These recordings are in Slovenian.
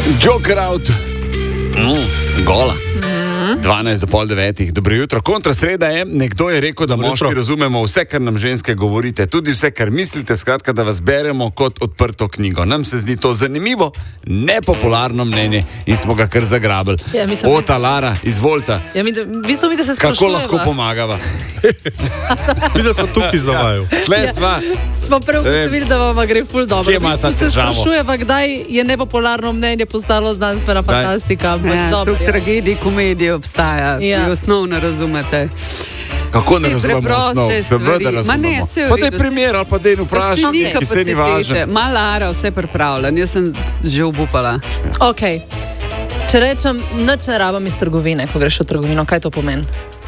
Joker out. Gola. 8:40. Dobro jutro. Kontrasreda je, nekdo je rekel, da moški razumemo vse, kar nam ženske govorite, tudi vse, kar mislite, skratka, da vas beremo kot odprto knjigo. Nam se zdi to zanimivo, nepopularno mnenje in smo ga kar zagrabili. Ja, Ota, Lara, izvolite. Ja, mi da se kako lahko pomagava? Mi da smo tukaj za vaju. Smo prav ugotovili, da vam gre ful dobro. Kje ima ta težavo? Sprašujeva, kdaj je nepopularno mnenje postalo znanstvena fantastika. Tukaj tragedij komedije obstaja, ki osnovno razumete. Kako ne razumemo osnov? Seveda razumemo. Pa daj primer ali pa daj vprašanje, ki se ni važno. Ma Lara, vse pripravljen, jaz sem že obupala. Ok, če rečem, nič ne rabam iz trgovine, ko greš v trgovino, kaj to pomeni?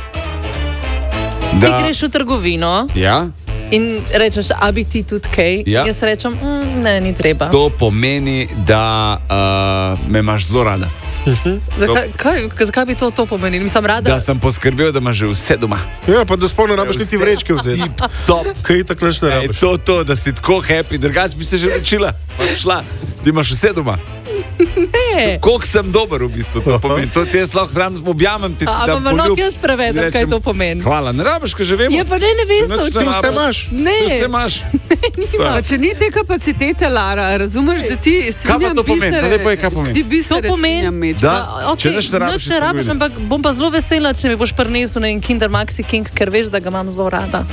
Ti greš v trgovino in rečeš, a bi ti tudi kaj? Jaz rečem, ne, ni treba. To pomeni, da me imaš zelo rada. Zakaj bi to pomenilo? Mislim, rada. Da sem poskrbel, da imaš že vse doma. Ja, pa da spolno rabiš niti vrečke vzeti. Kaj tako neč ne rabiš? To, da si tako happy, drugače bi se že rečila, pa bi šla, da imaš vse doma. Ne. Koliko sem dober v bistvu, to pomeni. To ti jaz lahko zraven objamem ti, da poljub. Ampak jaz prevedem, kaj to pomeni. Hvala, ne rabiš, kaj že vemo. Ja, pa ne veste, če vse imaš. Ne. Vse imaš. Če ni te kapacitete, Lara, razumeš, da ti svinjam bisere. Ti bisere svinjam meč. Če nič ne rabiš, ampak bom pa zelo vesela, če mi boš prinesel na en Kinder Maxi King, ker veš, da ga imam zelo rada.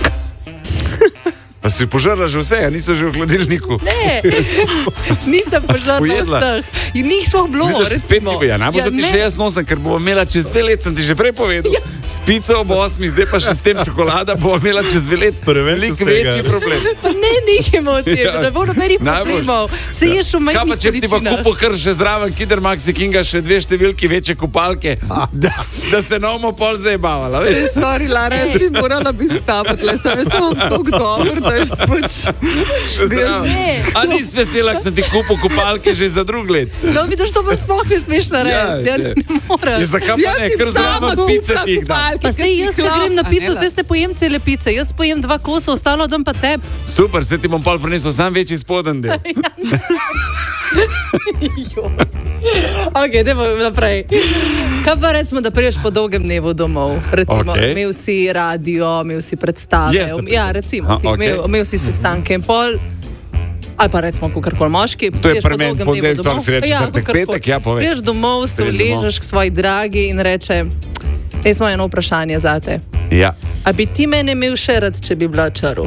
Pa si požrla že vse, a niso že v hladilniku? Ne, nisem požrla vseh. In njih smo bilo, recimo. Najbolj za ti še jaz nosim, ker bomo imela čez 2 let, sem ti že prej povedal. S pico ob 8, zdaj pa še s tem čokolada bomo imela čez 2 let. Veliko večji problem. Pa ne, nekaj o tem, ne bo nobenih problemov. Se ješ v majhnih količinah. Kaj pa če bi ti pa kupo kar še zraven Kinder Maxi Kinga še 2 številki večje kupalke, da se ne bomo pol zajebavala, veš? Sorry, Lara, jaz bi morala biti stapatle, sem tako dober, da jaz pač... A nisi vesela, ko sem ti kupil kupalke že za drug let? No, vidiš, to pa sploh ne smeš narediti, ne morem. Zakaj pa ne, ker zraven pice ti jih dam. Pa sej jaz, ko grem na pico, vse ste pojem cele pice, jaz pojem 2 kosa, ostalo dam pa teb. Super, se ti bom pol prinesel sam večji spoden del. Ok, idemo naprej. Kaj pa recimo, da priješ po dolgem dnevu domov? Recimo, imel si radio, imel si predstave. Ja, recimo, imel si sestanke in pol. Ali pa recimo, kakorkoli moški. To je pri meni ponedeljek, torek, sreda, četrtek, petek, ja, povej. Priješ domov, se uležeš k svoji dragi in reče, jaz imam eno vprašanje zate. Ja. A bi ti mene imel še rad, če bi bila čaru?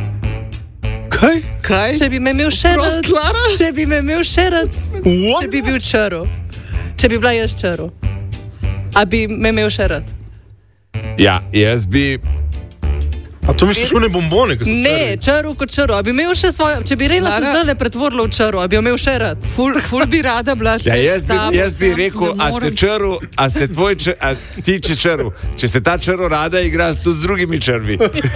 Kaj? Če bi me imel še rad. Če bi me imel še rad. Če bi bil čaru. Če bi bila jaz čaru. A bi me imel še rad? Ja, jaz bi... A to misliš one bombone? Ne, čaru kot čaru. A bi imel še svojo... Če bi Rela se zdaj pretvorila v čaru, a bi jo imel še rad? Ful bi rada bila še jaz bi rekel, a se čaru, a se tvoj čaru, a ti če čaru. Če se ta čaru rada igra tu z drugimi čarvi.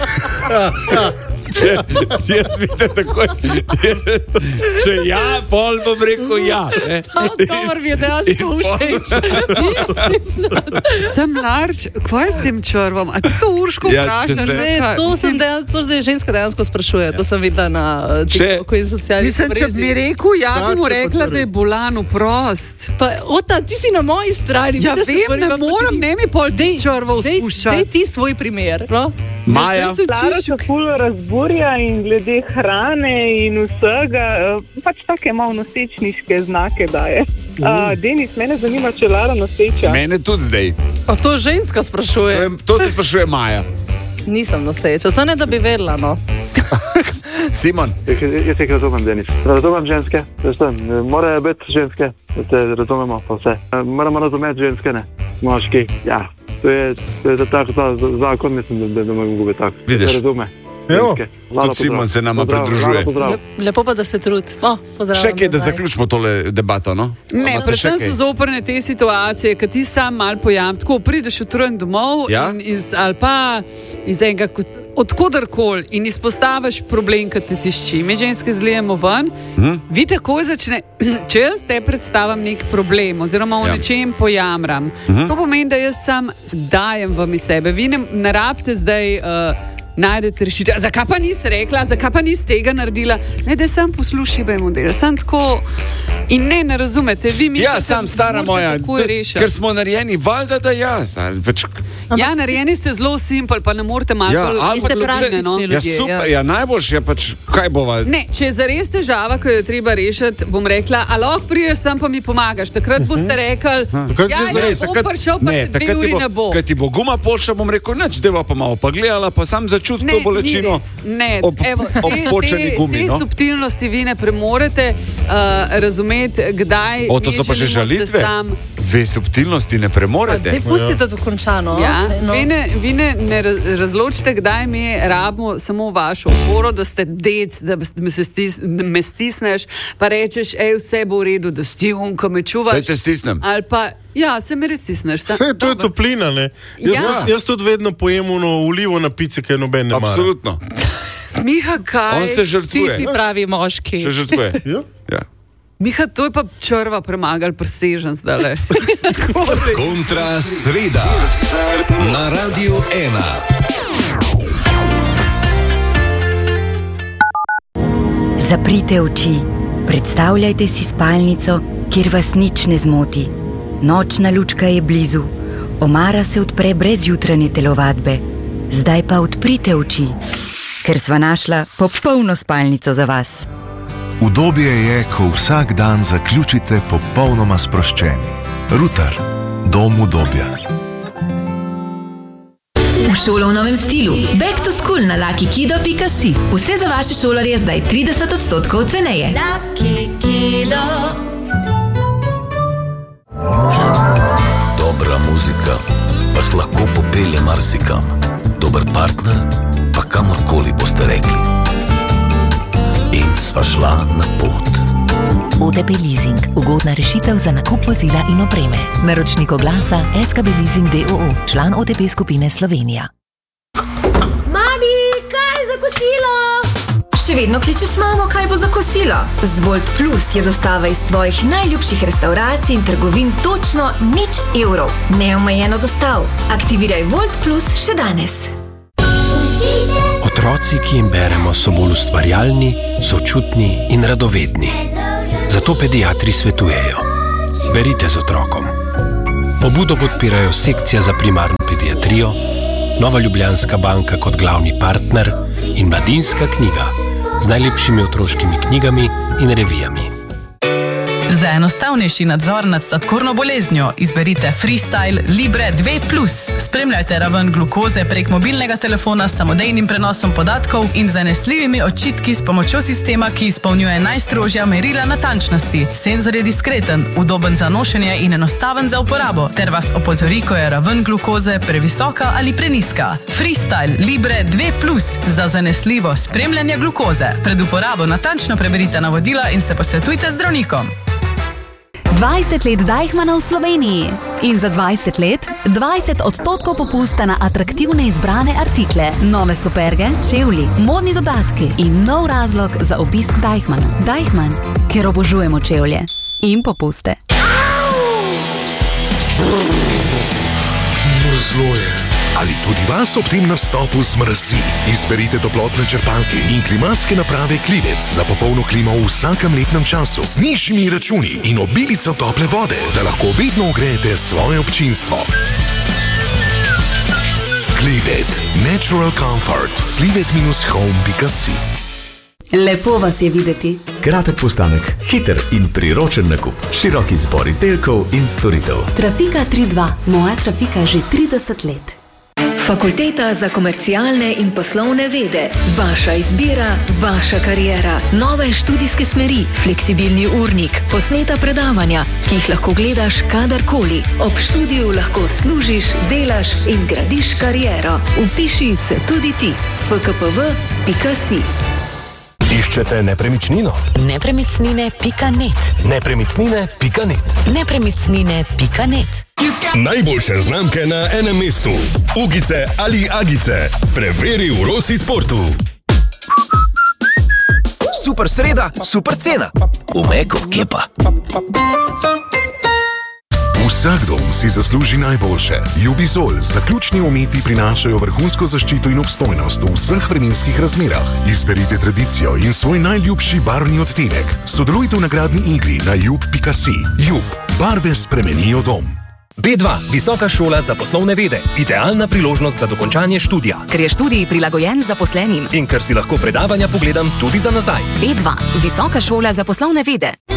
Jaz bi te takoj... Če ja, pol bom rekel ja. Ta odgovor mi je dejansko všeč. Sem Larč, kaj s tem črvom? A ti to Urško vprašaš? To zdaj ženska dejansko sprašuje. To sem videla na TikToku in socialnih mrežah. Mislim, če bi rekel, ja bi mu rekla, da je bolan vprost. Pa, Ota, ti si na moji strani. Ja, vem, ne moram, ne mi pol črvov spuščati. Dej ti svoj primer, no? Maja. Lara se ful razburja in glede hrane in vsega, pač take malo nosečniške znake daje. Denis, mene zanima, če Lara noseča. Mene tudi zdaj. A to ženska sprašuje? To ti sprašuje Maja. Nisem noseča, samo ne da bi vedela, no. Simon. Jaz te razumem, Denis. Razumem ženske, morajo biti ženske, da te razumemo pa vse. Moramo razumeti ženske, ne. Moški, ja. To je tak zakon, mislim, da ne mogu biti tak. Vidiš. Razume. Tudi Simon se nama pridružuje. Lepo pa, da se trud. Še kaj, da zaključimo tole debato, no? Ne, predvsem so zoprne te situacije, kad ti sam mal pojam, tako prideš utrujen domov ali pa iz enega odkudarkoli in izpostaviš problem, kad te tišči. Mi ženske zlijemo ven, vi takoj začne, če jaz te predstavim nek problem oziroma o nečem pojamram, to pomeni, da jaz sam dajem vam iz sebe. Vi ne rabite zdaj najdete rešitev. Zakaj pa nisi rekla, zakaj pa nisi tega naredila? Ne, da sem poslušal model, sem tako in ne razumete. Vi mislite, ja, sam stara moja, ker smo narejeni, valjda da jaz. Ja, narejeni ste zelo simpel, pa ne morete malo globine, no? Ja, super, ja, najboljše je pač, kaj bova? Ne, če je zares težava, ko jo treba rešiti, bom rekla, a lahko priješ sem, pa mi pomagaš. Takrat boste rekli, prišel pa 2 uri ne bo. Kaj ti bo guma pošla, bom rekel, neč, deva pa malo pa gledala, pa sam začuti to bolečino ob počeni gumi. Te subtilnosti vi ne premorete razumeti, kdaj to so pa že žalitve. Ve subtilnosti ne premorete. Zdaj pustite dokončano. Ja, vi ne razločite, kdaj mi rabimo samo vašo oporo, da ste dec, da me stisneš, pa rečeš, vse bo v redu, da ko me čuvaš. Saj te stisnem. Ali pa, ja, se me res stisneš. To je toplina, ne? Jaz tudi vedno pojem olivo na pice, kaj noben ne mara. Absolutno. Miha, kaj? On se žrtvuje. Ti si pravi moški. Se žrtvuje. Ja. Miha, to je pa črva premagal presežen zdaj. Kontra sreda na Radiu 1. Zaprite oči, predstavljajte si spalnico, kjer vas nič ne zmoti. Nočna lučka je blizu, omara se odpre brez jutranje telovadbe. Zdaj pa odprite oči, ker sva našla popolno spalnico za vas. Udobje je, ko vsak dan zaključite popolnoma sproščeni. Ruter, dom udobja. V šolo v novem stilu. Back to school na luckykido.si. Vse za vaše šolarje zdaj 30% ceneje. Lucky Kido. Dobra muzika vas lahko popelje marsikam. Dober partner pa kamorkoli boste rekli. In sva šla na pot. OTP Leasing. Ugodna rešitev za nakup vozila in opreme. Naročnik oglasa SKB Leasing d.o.o. Član OTP skupine Slovenija. Mami, kaj za kosilo? Še vedno kličeš mamo, kaj bo za kosilo? Z Volt Plus je dostava iz tvojih najljubših restauracij in trgovin točno €0. Neomejeno dostav. Aktiviraj Volt Plus še danes. Otroci, ki jim beremo, so bolj ustvarjalni, sočutni in radovedni. Zato pediatri svetujejo: berite z otrokom. Pobudo podpirajo Sekcija za primarno pediatrijo, Nova Ljubljanska banka kot glavni partner in Mladinska knjiga z najlepšimi otroškimi knjigami in revijami. Za enostavnejši nadzor nad sladkorno boleznjo izberite Freestyle Libre 2+. Spremljajte raven glukoze prek mobilnega telefona s samodejnim prenosom podatkov in zanesljivimi očitki s pomočjo sistema, ki izpolnjuje najstrožja merila natančnosti. Senzor je diskreten, udoben za nošenje in enostaven za uporabo, ter vas opozori, ko je raven glukoze previsoka ali preniska. Freestyle Libre 2+, za zanesljivo spremljanje glukoze. Pred uporabo natančno preberite navodila in se posvetujte z zdravnikom. 20 let Deichmanna v Sloveniji in za 20 let 20% popusta na atraktivne izbrane artikle, nove superge, čevlji, modni dodatki in nov razlog za obisk Deichmanna. Deichmann, ker obožujemo čevlje in popuste. Mrzlo je. Ali tudi vas ob tem nastopu zmrzi? Izberite toplotne črpalke in klimatske naprave Klivec za popolno klimo v vsakem letnem času z nižjimi računi in obilico tople vode, da lahko vedno ogrejete svoje občinstvo. Klivet. Natural comfort. slivet-home.si. Lepo vas je videti. Kratek postanek, hiter in priročen nakup, širok izbor izdelkov in storitev. Trafika 3.2. Moja trafika že 30 let. Fakulteta za komercialne in poslovne vede. Vaša izbira, vaša kariera. Nove študijske smeri, fleksibilni urnik, posneta predavanja, ki jih lahko gledaš kadarkoli. Ob študiju lahko služiš, delaš in gradiš kariero. Vpiši se tudi ti. fkpv.si. Iščete nepremičnino? Nepremicnine.net. Nepremičnine.net. Nepremicnine.net. Najboljše znamke na enem mestu. Ugice ali Agice. Preveri v Rossi Sportu. Super sreda, super cena. V Meku, kje pa? Vsak dom si zasluži najboljše. Jubizol zaključni umeti prinašajo vrhunsko zaščito in obstojnost v vseh vremenskih razmerah. Izberite tradicijo in svoj najljubši barvni odtenek. Sodelujte v nagradni igri na jub.si. Jub. Barve spremenijo dom. B2. Visoka šola za poslovne vede. Idealna priložnost za dokončanje študija. Ker je študij prilagojen zaposlenim. In ker si lahko predavanja pogledam tudi za nazaj. B2. Visoka šola za poslovne vede.